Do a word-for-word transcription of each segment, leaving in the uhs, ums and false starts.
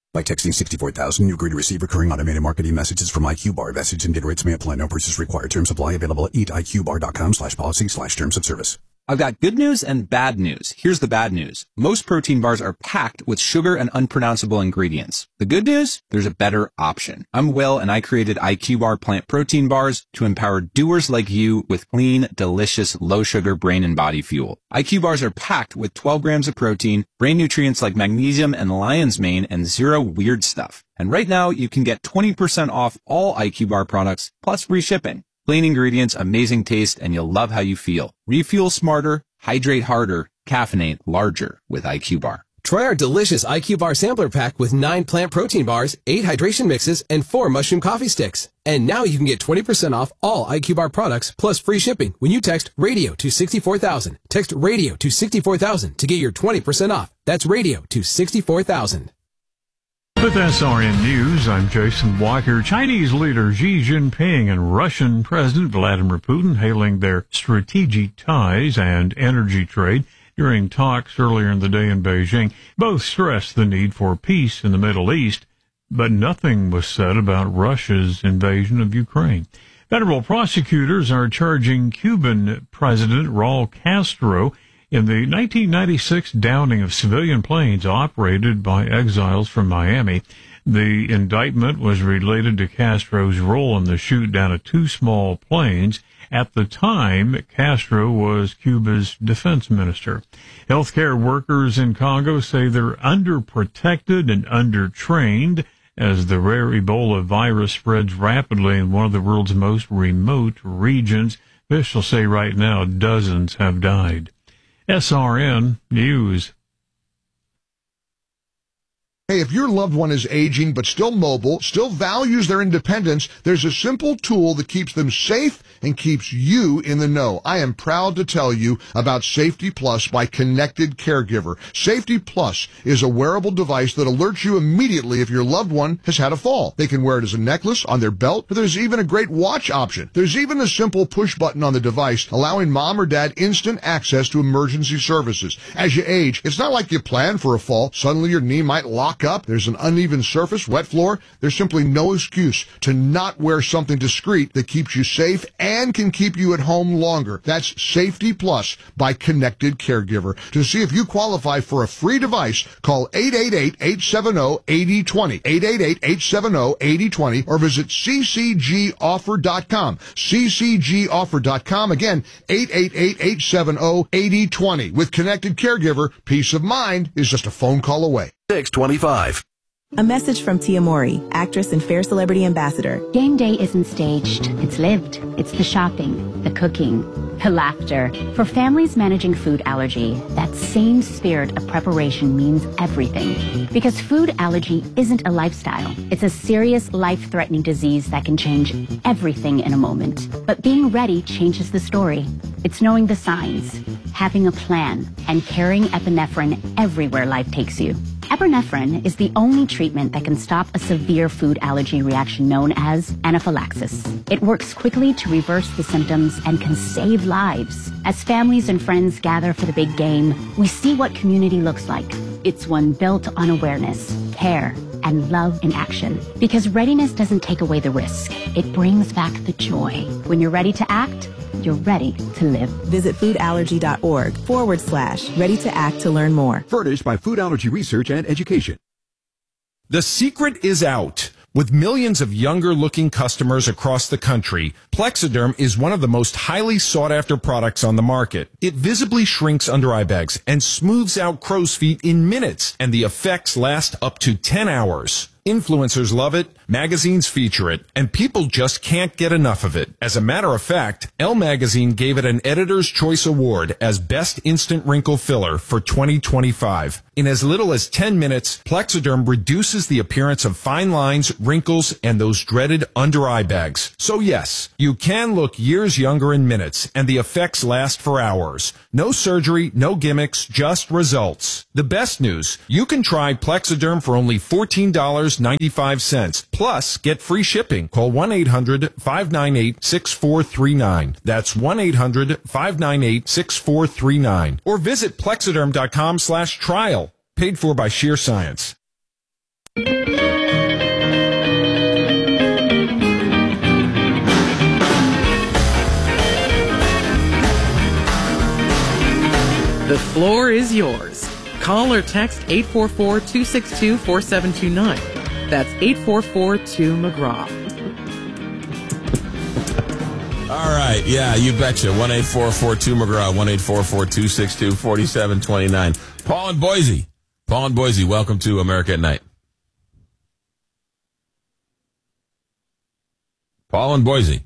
By texting sixty-four thousand, you agree to receive recurring automated marketing messages from IQBar. Message and data rates may apply. No purchase required. Terms apply. Available at eat I Q bar dot com slash policy slash terms of service. I've got good news and bad news. Here's the bad news. Most protein bars are packed with sugar and unpronounceable ingredients. The good news? There's a better option. I'm Will, and I created IQBar plant protein bars to empower doers like you with clean, delicious, low-sugar brain and body fuel. I Q bars are packed with twelve grams of protein, brain nutrients like magnesium and lion's mane, and zero weird stuff. And right now, you can get twenty percent off all IQBar products, plus free shipping. Clean ingredients, amazing taste, and you'll love how you feel. Refuel smarter, hydrate harder, caffeinate larger with IQBar. Try our delicious IQBar sampler pack with nine plant protein bars, eight hydration mixes, and four mushroom coffee sticks. And now you can get twenty percent off all IQBar products plus free shipping when you text radio to sixty-four thousand. Text radio to sixty-four thousand to get your twenty percent off. That's radio to sixty-four thousand. With S R N News, I'm Jason Walker. Chinese leader Xi Jinping and Russian President Vladimir Putin hailing their strategic ties and energy trade during talks earlier in the day in Beijing. Both stressed the need for peace in the Middle East, but nothing was said about Russia's invasion of Ukraine. Federal prosecutors are charging Cuban President Raul Castro in the nineteen ninety-six downing of civilian planes operated by exiles from Miami. The indictment was related to Castro's role in the shoot down of two small planes. At the time, Castro was Cuba's defense minister. Healthcare workers in Congo say they're underprotected and undertrained as the rare Ebola virus spreads rapidly in one of the world's most remote regions. Officials say right now dozens have died. S R N News. Hey, if your loved one is aging but still mobile, still values their independence, there's a simple tool that keeps them safe and keeps you in the know. I am proud to tell you about Safety Plus by Connected Caregiver. Safety Plus is a wearable device that alerts you immediately if your loved one has had a fall. They can wear it as a necklace, on their belt, but there's even a great watch option. There's even a simple push button on the device allowing mom or dad instant access to emergency services. As you age, it's not like you plan for a fall. Suddenly your knee might lock up. There's an uneven surface, wet floor. There's simply no excuse to not wear something discreet that keeps you safe and can keep you at home longer. That's Safety Plus by Connected Caregiver. To see if you qualify for a free device, call eight eight eight, eight seven zero, eight zero two zero, eight eight eight, eight seven zero, eight zero two zero, or visit c c g offer dot com. c c g offer dot com. Again, eight eight eight, eight seven zero, eight zero two zero. With Connected Caregiver, peace of mind is just a phone call away. six twenty-five. A message from Tia Mori, actress and Fair Celebrity Ambassador. Game day isn't staged. It's lived. It's the shopping, the cooking, the laughter. For families managing food allergy, that same spirit of preparation means everything. Because food allergy isn't a lifestyle. It's a serious, life-threatening disease that can change everything in a moment. But being ready changes the story. It's knowing the signs, having a plan, and carrying epinephrine everywhere life takes you. Epinephrine is the only treatment that can stop a severe food allergy reaction known as anaphylaxis. It works quickly to reverse the symptoms and can save lives. As families and friends gather for the big game, we see what community looks like. It's one built on awareness, care, and love in action. Because readiness doesn't take away the risk. It brings back the joy. When you're ready to act, you're ready to live. Visit foodallergy.org forward slash ready to act to learn more. Furnished by Food Allergy Research and Education. The secret is out. With millions of younger-looking customers across the country, Plexiderm is one of the most highly sought-after products on the market. It visibly shrinks under eye bags and smooths out crow's feet in minutes, and the effects last up to ten hours. Influencers love it, magazines feature it, and people just can't get enough of it. As a matter of fact, Elle Magazine gave it an Editor's Choice Award as Best Instant Wrinkle Filler for twenty twenty-five. In as little as ten minutes, Plexiderm reduces the appearance of fine lines, wrinkles, and those dreaded under-eye bags. So yes, you can look years younger in minutes, and the effects last for hours. No surgery, no gimmicks, just results. The best news, you can try Plexiderm for only fourteen dollars and ninety-five cents. Plus, get free shipping. Call one eight hundred, five nine eight, six four three nine. That's one eight hundred, five nine eight, six four three nine. Or visit plexiderm dot com slash trial. Paid for by Sheer Science. The floor is yours. Call or text eight four four, two six two, four seven two nine. That's eight four four two McGraw. All right. Yeah, you betcha. one eight four four two McGraw, one eight four four two six two, four seven two nine. Paul in Boise. Paul in Boise, welcome to America at Night. Paul in Boise.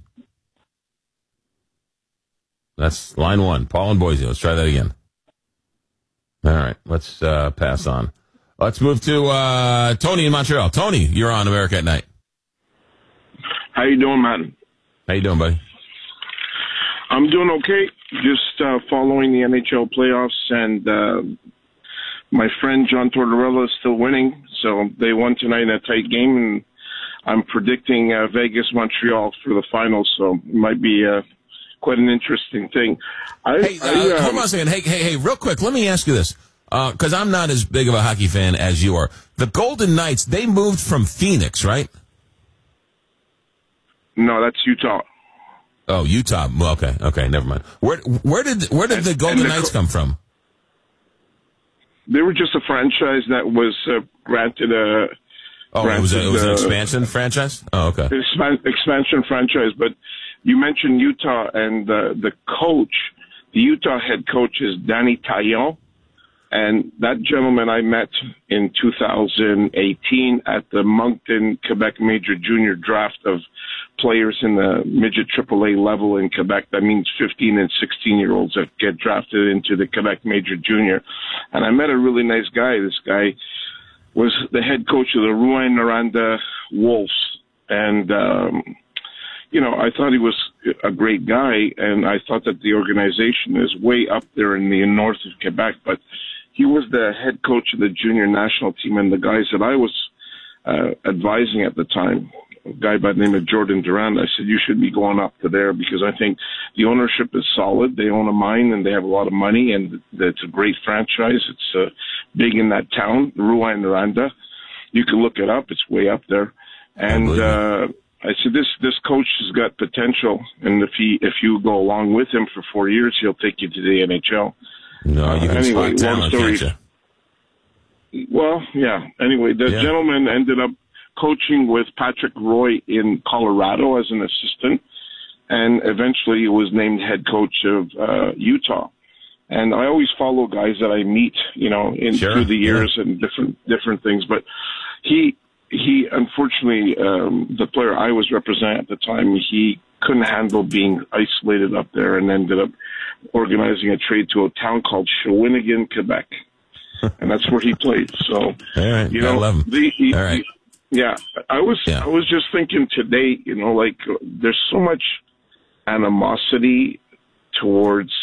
That's line one. Paul in Boise. Let's try that again. All right, let's uh, pass on. Let's move to uh, Tony in Montreal. Tony, you're on America at Night. How you doing, man? How you doing, buddy? I'm doing okay. Just uh, following the N H L playoffs, and uh, my friend John Tortorella is still winning. So they won tonight in a tight game, and I'm predicting uh, Vegas, Montreal for the finals. So it might be uh, quite an interesting thing. I, hey, uh, I, uh, hold on a second. Hey, hey, hey, real quick, let me ask you this, because uh, I'm not as big of a hockey fan as you are. The Golden Knights, they moved from Phoenix, right? No, that's Utah. Oh, Utah. Well, okay, okay, never mind. Where, where did, where did and, the Golden the, Knights come from? They were just a franchise that was uh, granted a. Oh, granted, it was, a, it was an uh, expansion franchise. Oh, okay. Expan- expansion franchise, but you mentioned Utah, and uh, the coach, the Utah head coach is Danny Taillon, and that gentleman I met in two thousand eighteen at the Moncton Quebec Major Junior Draft of players in the midget triple A level in Quebec. That means fifteen and sixteen year olds that get drafted into the Quebec Major Junior. And I met a really nice guy. This guy was the head coach of the Rouyn-Noranda Wolves, and um, you know, I thought he was a great guy, and I thought that the organization is way up there in the north of Quebec, but he was the head coach of the junior national team, and the guys that I was uh, advising at the time, a guy by the name of Jordan Durand, I said, you should be going up to there because I think the ownership is solid. They own a mine, and they have a lot of money, and it's a great franchise. It's uh, big in that town, Rouyn-Noranda. You can look it up. It's way up there. And uh I said, this this coach has got potential, and if he if you go along with him for four years, he'll take you to the N H L. No, you can uh, anyway, spot talent, long story. can't you? Well, yeah. Anyway, the Yeah. gentleman ended up coaching with Patrick Roy in Colorado as an assistant, and eventually was named head coach of uh, Utah. And I always follow guys that I meet, you know, in Sure, through the years yeah. and different different things. But he. He, unfortunately, um, the player I was representing at the time, he couldn't handle being isolated up there and ended up organizing a trade to a town called Shawinigan, Quebec. And that's where he played. So, All right, you know, I love him. the, he, All right. he, yeah, I was, Yeah. I was just thinking today, you know, like there's so much animosity towards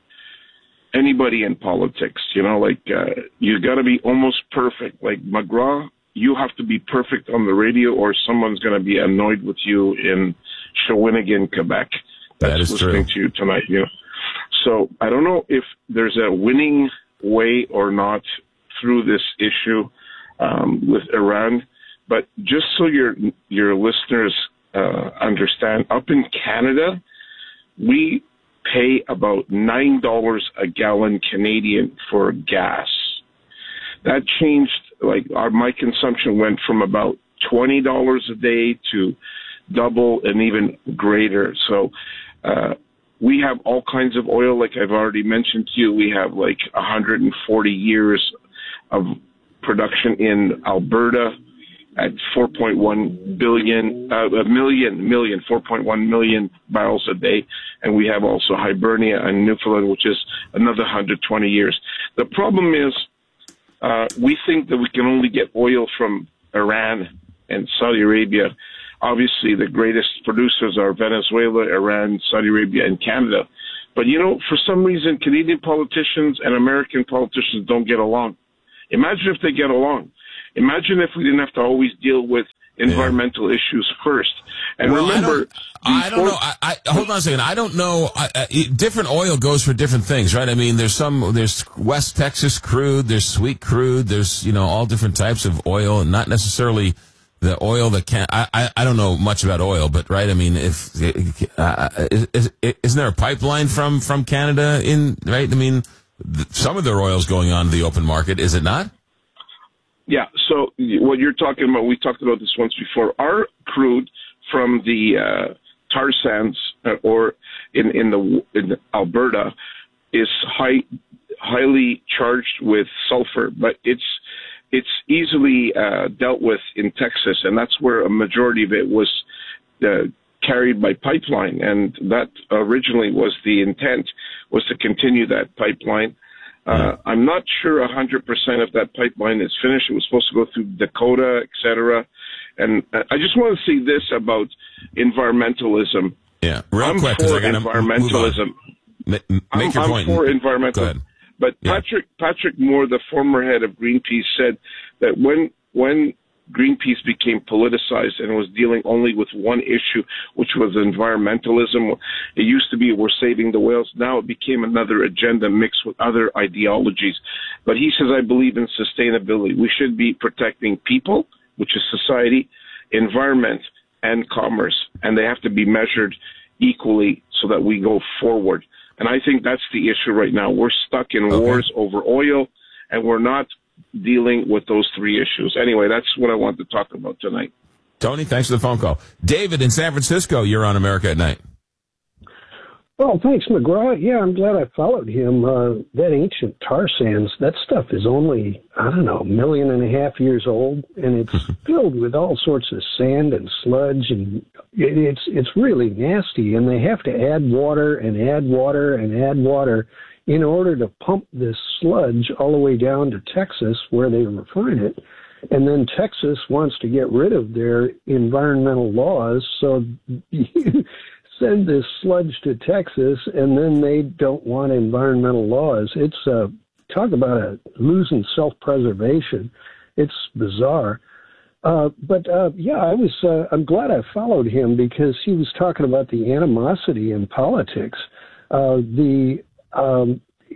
anybody in politics, you know, like uh, you got to be almost perfect. Like McGraw, you have to be perfect on the radio or someone's going to be annoyed with you in Shawinigan, Quebec. That's That is listening true. to you tonight, you know. So I don't know if there's a winning way or not through this issue um, with Iran, but just so your your listeners uh, understand, up in Canada, we pay about nine dollars a gallon Canadian for gas. That changed. Like our my consumption went from about twenty dollars a day to double and even greater. So uh, we have all kinds of oil, like I've already mentioned to you. We have like one hundred forty years of production in Alberta at four point one billion, uh, a million, million, four point one million barrels a day. And we have also Hibernia and Newfoundland, which is another one hundred twenty years. The problem is, Uh, we think that we can only get oil from Iran and Saudi Arabia. Obviously, the greatest producers are Venezuela, Iran, Saudi Arabia, and Canada. But, you know, for some reason, Canadian politicians and American politicians don't get along. Imagine if they get along. Imagine if we didn't have to always deal with environmental yeah. issues first. And well, remember, I don't, I don't know. I, I, hold on a second. I don't know. I, I, different oil goes for different things, right? I mean, there's some, there's West Texas crude, there's sweet crude, there's, you know, all different types of oil, and not necessarily the oil that can, I, I, I don't know much about oil, but right. I mean, if, uh, is, is, isn't there a pipeline from, from Canada in, right? I mean, th- some of their oil's going on the open market, is it not? Yeah. So what you're talking about, we talked about this once before. Our crude from the uh, tar sands uh, or in in the in Alberta is high highly charged with sulfur, but it's it's easily uh, dealt with in Texas, and that's where a majority of it was uh, carried by pipeline, and that originally was the intent, was to continue that pipeline. Uh, I'm not sure one hundred percent of that pipeline is finished. It was supposed to go through Dakota, et cetera. And I just want to say this about environmentalism. Yeah, real I'm quick, for environmentalism. Make your I'm, point. I'm for environmentalism. But yeah. Patrick Patrick Moore, the former head of Greenpeace, said that when when Greenpeace became politicized and was dealing only with one issue, which was environmentalism. It used to be we're saving the whales. Now it became another agenda mixed with other ideologies. But he says, I believe in sustainability. We should be protecting people, which is society, environment, and commerce. And they have to be measured equally so that we go forward. And I think that's the issue right now. We're stuck in okay. wars over oil, and we're not dealing with those three issues. Anyway, that's what I want to talk about tonight. Tony, thanks for the phone call. David in San Francisco, you're on America at Night. Well, thanks, McGraw. Yeah, I'm glad I followed him. Uh, that ancient tar sands, that stuff is only, I don't know, a million and a half years old, and it's filled with all sorts of sand and sludge, and it, it's it's really nasty, and they have to add water and add water and add water in order to pump this sludge all the way down to Texas where they refine it. And then Texas wants to get rid of their environmental laws, so you send this sludge to Texas, and then they don't want environmental laws. It's uh, talk about a losing self-preservation. It's bizarre. Uh, but uh, yeah, I was. Uh, I'm glad I followed him because he was talking about the animosity in politics. Uh, the um,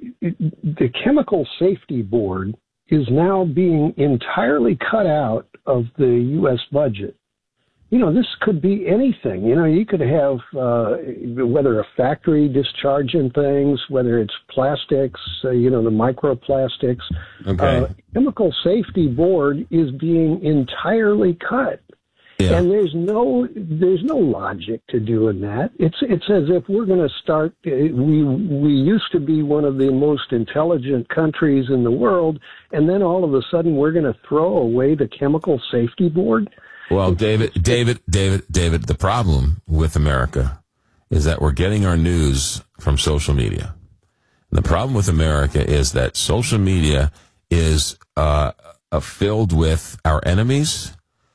the Chemical Safety Board is now being entirely cut out of the U S budget. You know, this could be anything. You know, you could have, uh, whether a factory discharging things, whether it's plastics, uh, you know, the microplastics. Okay. Uh, Chemical Safety Board is being entirely cut. Yeah. And there's no there's no logic to doing that. It's it's as if we're going to start. We we used to be one of the most intelligent countries in the world, and then all of a sudden we're going to throw away the Chemical Safety Board. Well, David, David, David, David. The problem with America is that we're getting our news from social media. And the problem with America is that social media is uh, uh, filled with our enemies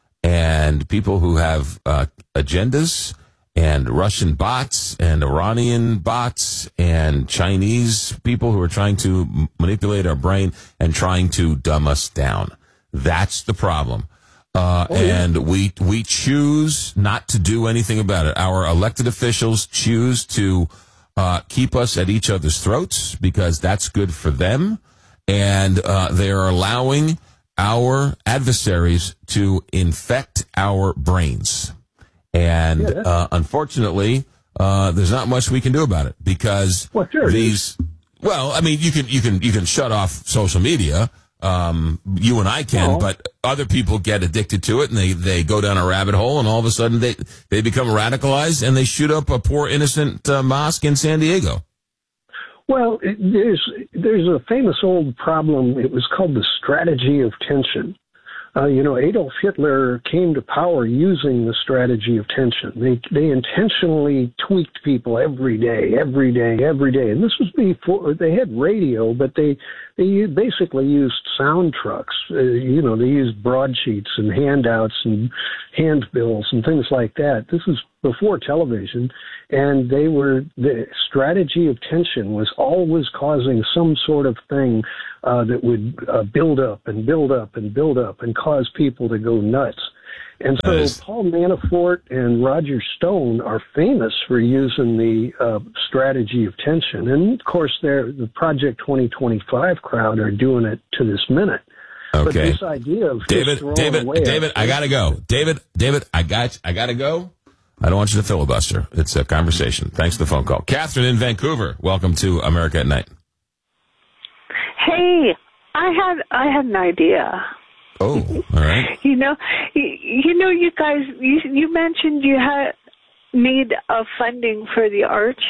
and people who have uh, agendas, and Russian bots, and Iranian bots, and Chinese people who are trying to m- manipulate our brain and trying to dumb us down. That's the problem. Uh, oh, yeah. And we we choose not to do anything about it. Our elected officials choose to uh, keep us at each other's throats because that's good for them, and uh, they are allowing our adversaries to infect our brains. And yeah, uh, unfortunately, uh, there's not much we can do about it because well, sure these. Well, I mean, you can you can you can shut off social media. Um, you and I can, oh. but other people get addicted to it, and they, they go down a rabbit hole, and all of a sudden they they become radicalized, and they shoot up a poor innocent uh, mosque in San Diego. Well, it, there's there's a famous old problem. It was called the strategy of tension. Uh, you know, Adolf Hitler came to power using the strategy of tension. They they intentionally tweaked people every day, every day, every day. And this was before they had radio, but they they basically used sound trucks. Uh, you know, they used broadsheets and handouts and handbills and things like that. This was before television, and they were the strategy of tension was always causing some sort of thing uh, that would uh, build up and build up and build up and cause people to go nuts. And so is... Paul Manafort and Roger Stone are famous for using the uh, strategy of tension. And, of course, they're, the Project twenty twenty-five crowd are doing it to this minute. Okay. But this idea of David, David, away David, I gotta go. David, David, I got, I gotta go. I don't want you to filibuster. It's a conversation. Thanks for the phone call. Catherine in Vancouver, welcome to America at Night. Hey, I had I had an idea. Oh, all right. You know, you, you know, you guys, you, you mentioned you had need of funding for the Arch.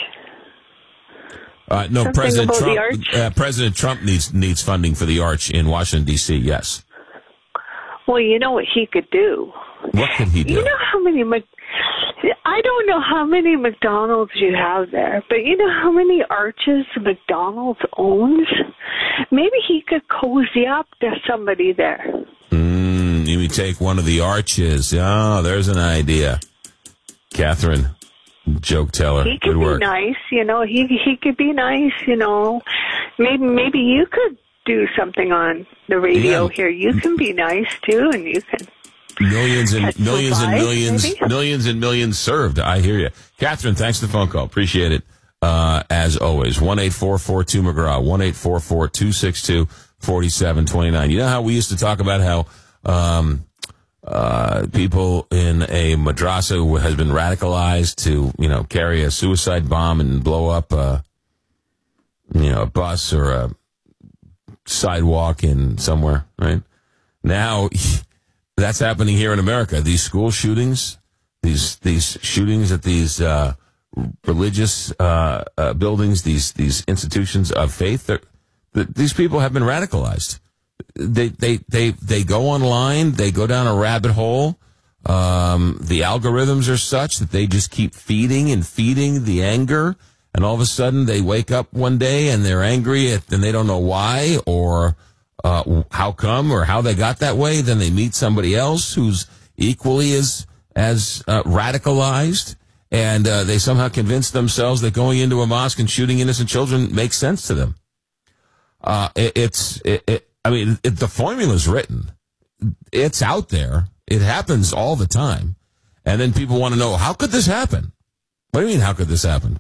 Uh, no, Something President about Trump. the Arch? Uh, President Trump needs needs funding for the Arch in Washington D C. Yes. Well, you know what he could do. What could he do? You know how many? Mc- I don't know how many McDonald's you have there, but you know how many Arches McDonald's owns? Maybe he could cozy up to somebody there. Mm, you mean take one of the Arches? Oh, there's an idea. Catherine, joke teller. He could Good be work. nice, you know. He he could be nice, you know. Maybe maybe you could do something on the radio Yeah. here. You can be nice too, and you can. Millions and Catch millions and five, millions, maybe? millions and millions served. I hear you. Catherine, thanks for the phone call. Appreciate it. Uh, as always, one eight four four two McGraw, one eight four four two six two four seven two nine. You know how we used to talk about how, um, uh, people in a madrasa who has been radicalized to, you know, carry a suicide bomb and blow up a, you know, a bus or a sidewalk in somewhere, right? Now, that's happening here in America. These school shootings, these these shootings at these uh, religious uh, uh, buildings, these these institutions of faith. Th- these people have been radicalized. They they they they go online. They go down a rabbit hole. Um, the algorithms are such that they just keep feeding and feeding the anger, and all of a sudden they wake up one day and they're angry at, and they don't know why or. Uh, how come or how they got that way? Then they meet somebody else who's equally as as uh, radicalized, and uh, they somehow convince themselves that going into a mosque and shooting innocent children makes sense to them. Uh, it, it's, it, it, I mean, it, the formula's written. It's out there. It happens all the time. And then people want to know, how could this happen? What do you mean, how could this happen?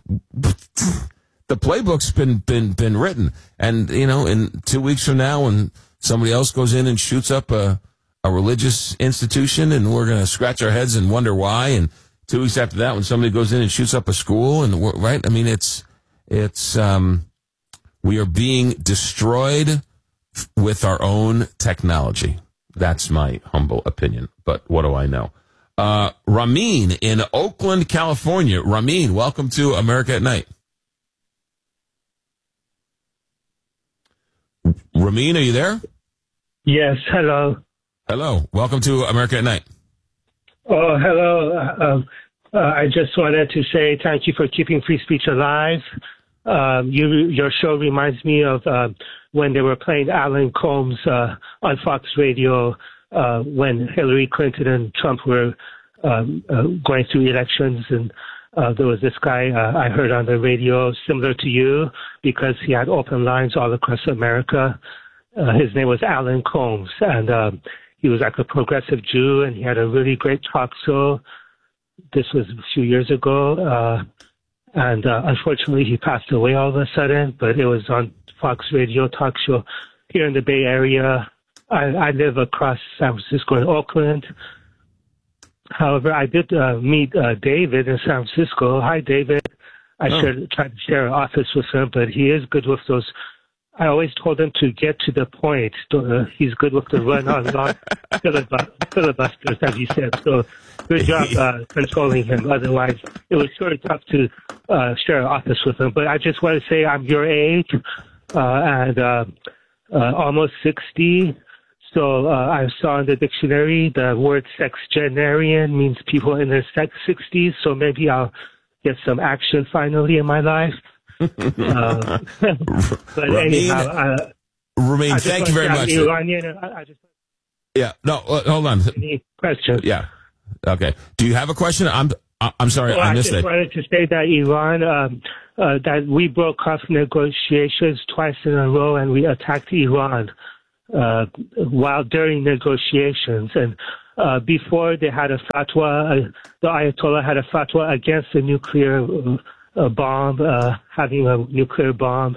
The playbook's been, been, been written. And, you know, in two weeks from now, when somebody else goes in and shoots up a, a religious institution, and we're going to scratch our heads and wonder why. And two weeks after that, when somebody goes in and shoots up a school, and right? I mean, it's, it's, um, we are being destroyed with our own technology. That's my humble opinion. But what do I know? Uh, Ramin in Oakland, California. Ramin, welcome to America at Night. Ramin, are you there? Yes, hello. Hello. Welcome to America at Night. Oh, hello. Uh, uh, I just wanted to say thank you for keeping free speech alive. Um, you, your show reminds me of uh, when they were playing Alan Combs uh, on Fox Radio uh, when Hillary Clinton and Trump were um, uh, going through elections, and uh, there was this guy uh, I heard on the radio similar to you because he had open lines all across America. Uh, his name was Alan Combs, and uh, he was like a progressive Jew, and he had a really great talk show. This was a few years ago, uh, and uh, unfortunately he passed away all of a sudden, but it was on Fox Radio talk show here in the Bay Area. I, I live across San Francisco in Oakland. However, I did uh, meet uh, David in San Francisco. Hi, David. I Oh. shared, tried to share an office with him, but he is good with those. I always told him to get to the point. Uh, he's good with the run-on long filib- filibusters, as he said. So good job uh, controlling him. Otherwise, it was sort of tough to uh, share an office with him. But I just want to say I'm your age uh, and uh, uh, almost sixty. So uh, I saw in the dictionary the word sexagenarian means people in their sex sixties. So maybe I'll get some action finally in my life. uh, but Ramin, anyhow, uh, Ramin, I just thank you very want much. to say I'm Iranian. I, I just Yeah, no, uh, hold on. any questions. Yeah. Okay. Do you have a question? I'm I- I'm sorry, Well, I I missed just it. wanted to say that Iran, um, uh, that we broke off negotiations twice in a row, and we attacked Iran uh, while during negotiations. And Uh, before they had a fatwa, uh, the Ayatollah had a fatwa against a nuclear uh, bomb, uh, having a nuclear bomb.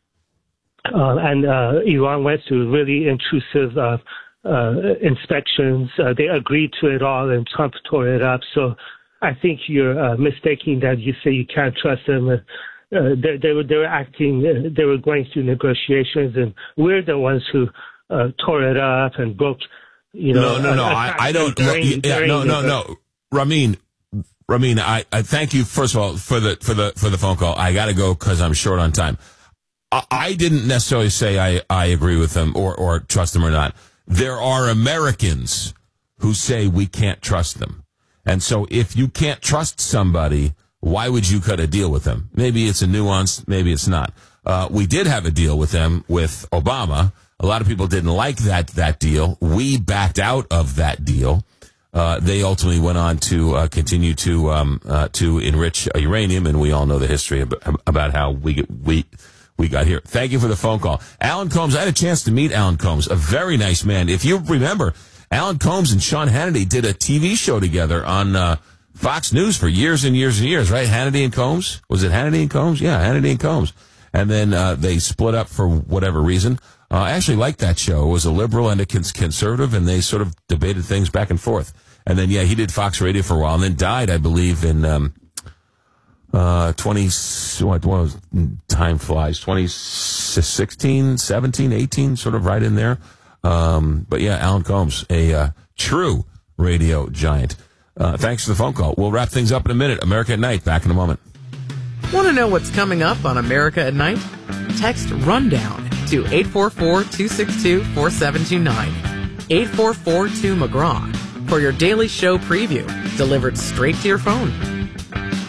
Uh, and uh, Iran went through really intrusive uh, uh, inspections. Uh, they agreed to it all, and Trump tore it up. So I think you're uh, mistaking that you say you can't trust them. Uh, they, they were they were acting. Uh, they were going through negotiations, and we're the ones who uh, tore it up and broke. You know, no, no, no. I, I don't. During, yeah, during no, no, no. Ramin, Ramin. I, I thank you first of all for the for the for the phone call. I got to go because I'm short on time. I, I didn't necessarily say I, I agree with them or or trust them or not. There are Americans who say we can't trust them, and so if you can't trust somebody, why would you cut a deal with them? Maybe it's a nuance. Maybe it's not. Uh, we did have a deal with them with Obama. A lot of people didn't like that that deal. We backed out of that deal. Uh, they ultimately went on to uh, continue to um, uh, to enrich uh, uranium, and we all know the history about, about how we get, we we got here. Thank you for the phone call, Alan Combs. I had a chance to meet Alan Combs, a very nice man. If you remember, Alan Combs and Sean Hannity did a T V show together on uh, Fox News for years and years and years, right? Hannity and Combs. Was it Hannity and Combs? Yeah, Hannity and Combs. And then uh, they split up for whatever reason. Uh, I actually liked that show. It was a liberal and a cons- conservative, and they sort of debated things back and forth. And then, yeah, he did Fox Radio for a while, and then died, I believe, in um, uh, twenty. What was time flies? twenty sixteen, seventeen, eighteen, sort of right in there. Um, but yeah, Alan Combs, a uh, true radio giant. Uh, thanks for the phone call. We'll wrap things up in a minute. America at Night, back in a moment. Want to know what's coming up on America at Night? Text RUNDOWN to eight four four, two six two, four seven two nine. eight four four two McGraw for your daily show preview, delivered straight to your phone.